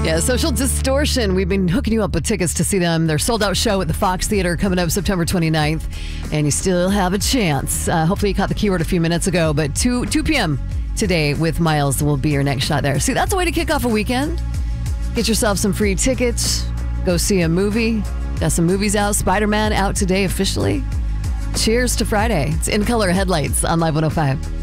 Yeah, Social Distortion. We've been hooking you up with tickets to see them. Their sold-out show at the Fox Theater coming up September 29th, and you still have a chance. Hopefully you caught the keyword a few minutes ago, but 2 p.m. today with Miles will be your next shot there. See, that's a way to kick off a weekend. Get yourself some free tickets. Go see a movie. Got some movies out. Spider-Man out today officially. Cheers to Friday. It's In Color Headlights on Live 105.